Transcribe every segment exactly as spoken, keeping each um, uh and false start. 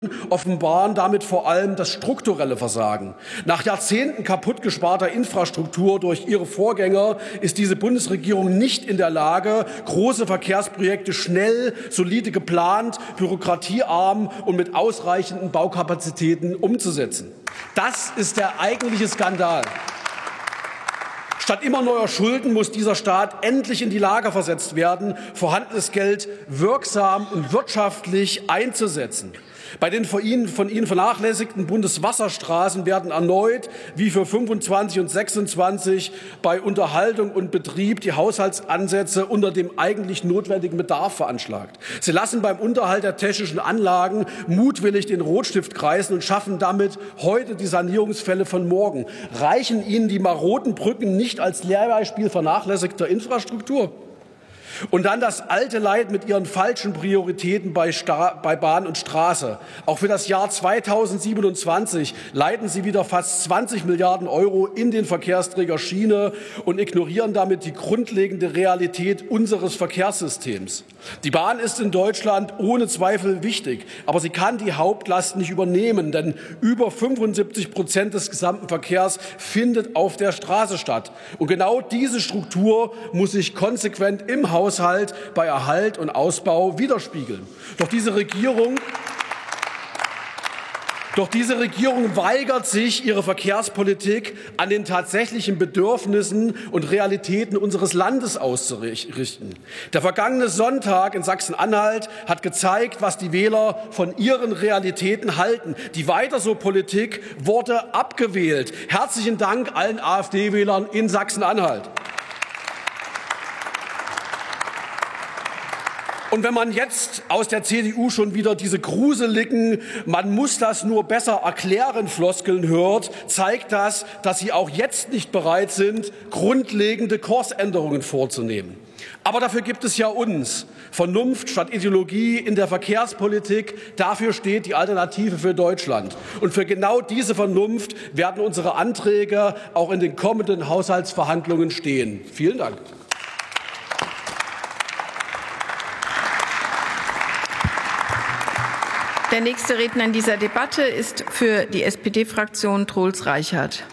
offenbaren damit vor allem das strukturelle Versagen. Nach Jahrzehnten kaputtgesparter Infrastruktur durch ihre Vorgänger ist diese Bundesregierung nicht in der Lage, große Verkehrsprojekte schnell, solide geplant, bürokratiearm und mit ausreichenden Baukapazitäten umzusetzen. Das ist der eigentliche Skandal. Statt immer neuer Schulden muss dieser Staat endlich in die Lage versetzt werden, vorhandenes Geld wirksam und wirtschaftlich einzusetzen. Bei den von Ihnen, von Ihnen vernachlässigten Bundeswasserstraßen werden erneut, wie für fünfundzwanzig und sechsundzwanzig, bei Unterhaltung und Betrieb die Haushaltsansätze unter dem eigentlich notwendigen Bedarf veranschlagt. Sie lassen beim Unterhalt der technischen Anlagen mutwillig den Rotstift kreisen und schaffen damit heute die Sanierungsfälle von morgen. Reichen Ihnen die maroden Brücken nicht als Lehrbeispiel vernachlässigter Infrastruktur? Und dann das alte Leid mit ihren falschen Prioritäten bei, Sta- bei Bahn und Straße. Auch für das Jahr zweitausendsiebenundzwanzig leiten Sie wieder fast zwanzig Milliarden Euro in den Verkehrsträger Schiene und ignorieren damit die grundlegende Realität unseres Verkehrssystems. Die Bahn ist in Deutschland ohne Zweifel wichtig, aber sie kann die Hauptlast nicht übernehmen, denn über fünfundsiebzig Prozent des gesamten Verkehrs findet auf der Straße statt. Und genau diese Struktur muss sich konsequent im Haushalt bei Erhalt und Ausbau widerspiegeln. Doch diese Regierung Doch diese Regierung weigert sich, ihre Verkehrspolitik an den tatsächlichen Bedürfnissen und Realitäten unseres Landes auszurichten. Der vergangene Sonntag in Sachsen-Anhalt hat gezeigt, was die Wähler von ihren Realitäten halten. Die Weiter-so-Politik wurde abgewählt. Herzlichen Dank allen AfD-Wählern in Sachsen-Anhalt. Und wenn man jetzt aus der C D U schon wieder diese gruseligen, man muss das nur besser erklären Floskeln hört, zeigt das, dass sie auch jetzt nicht bereit sind, grundlegende Kursänderungen vorzunehmen. Aber dafür gibt es ja uns. Vernunft statt Ideologie in der Verkehrspolitik, dafür steht die Alternative für Deutschland. Und für genau diese Vernunft werden unsere Anträge auch in den kommenden Haushaltsverhandlungen stehen. Vielen Dank. Der nächste Redner in dieser Debatte ist für die S P D-Fraktion Troels Reichert.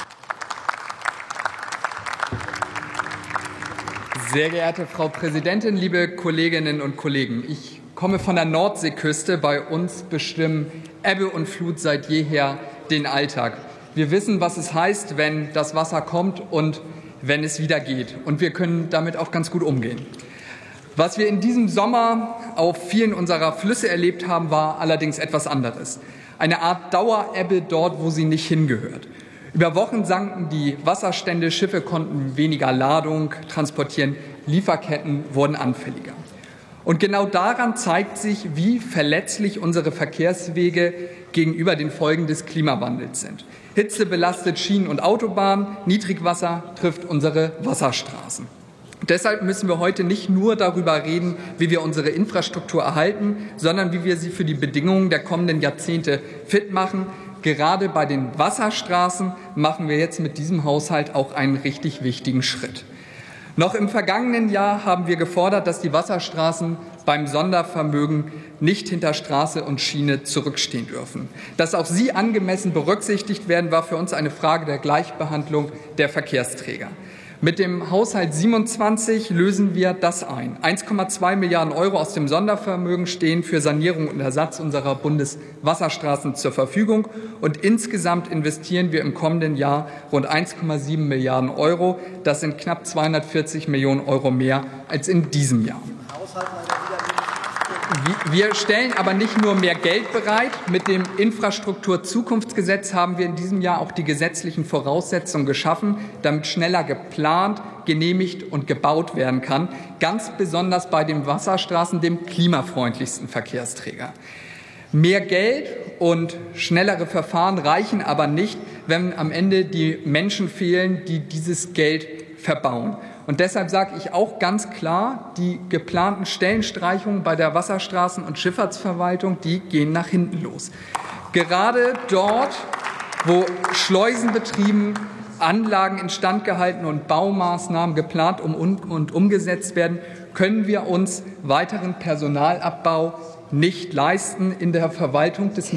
Sehr geehrte Frau Präsidentin, liebe Kolleginnen und Kollegen! Ich komme von der Nordseeküste. Bei uns bestimmen Ebbe und Flut seit jeher den Alltag. Wir wissen, was es heißt, wenn das Wasser kommt und wenn es wieder geht. Und wir können damit auch ganz gut umgehen. Was wir in diesem Sommer auf vielen unserer Flüsse erlebt haben, war allerdings etwas anderes. Eine Art Dauerebbe dort, wo sie nicht hingehört. Über Wochen sanken die Wasserstände, Schiffe konnten weniger Ladung transportieren, Lieferketten wurden anfälliger. Und genau daran zeigt sich, wie verletzlich unsere Verkehrswege gegenüber den Folgen des Klimawandels sind. Hitze belastet Schienen und Autobahnen, Niedrigwasser trifft unsere Wasserstraßen. Deshalb müssen wir heute nicht nur darüber reden, wie wir unsere Infrastruktur erhalten, sondern wie wir sie für die Bedingungen der kommenden Jahrzehnte fit machen. Gerade bei den Wasserstraßen machen wir jetzt mit diesem Haushalt auch einen richtig wichtigen Schritt. Noch im vergangenen Jahr haben wir gefordert, dass die Wasserstraßen beim Sondervermögen nicht hinter Straße und Schiene zurückstehen dürfen. Dass auch sie angemessen berücksichtigt werden, war für uns eine Frage der Gleichbehandlung der Verkehrsträger. Mit dem Haushalt siebenundzwanzig lösen wir das ein. eins Komma zwei Milliarden Euro aus dem Sondervermögen stehen für Sanierung und Ersatz unserer Bundeswasserstraßen zur Verfügung. Und insgesamt investieren wir im kommenden Jahr rund eins Komma sieben Milliarden Euro. Das sind knapp zweihundertvierzig Millionen Euro mehr als in diesem Jahr. Wir stellen aber nicht nur mehr Geld bereit. Mit dem Infrastrukturzukunftsgesetz haben wir in diesem Jahr auch die gesetzlichen Voraussetzungen geschaffen, damit schneller geplant, genehmigt und gebaut werden kann, ganz besonders bei den Wasserstraßen, dem klimafreundlichsten Verkehrsträger. Mehr Geld und schnellere Verfahren reichen aber nicht, wenn am Ende die Menschen fehlen, die dieses Geld verbauen. Und deshalb sage ich auch ganz klar, die geplanten Stellenstreichungen bei der Wasserstraßen- und Schifffahrtsverwaltung, die gehen nach hinten los. Gerade dort, wo Schleusen betrieben, Anlagen instand gehalten und Baumaßnahmen geplant und umgesetzt werden, können wir uns weiteren Personalabbau nicht leisten in der Verwaltung des